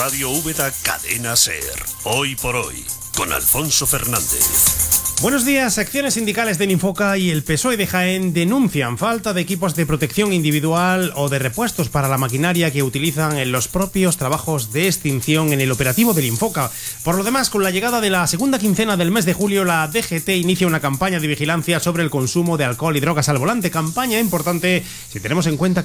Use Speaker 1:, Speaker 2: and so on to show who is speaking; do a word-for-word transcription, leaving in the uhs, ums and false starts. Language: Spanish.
Speaker 1: Radio Úbeda Cadena Ser. Hoy por hoy, con Alfonso Fernández.
Speaker 2: Buenos días. Secciones sindicales del Infoca y el P S O E de Jaén denuncian falta de equipos de protección individual o de repuestos para la maquinaria que utilizan en los propios trabajos de extinción en el operativo del Infoca. Por lo demás, con la llegada de la segunda quincena del mes de julio, la D G T inicia una campaña de vigilancia sobre el consumo de alcohol y drogas al volante. Campaña importante si tenemos en cuenta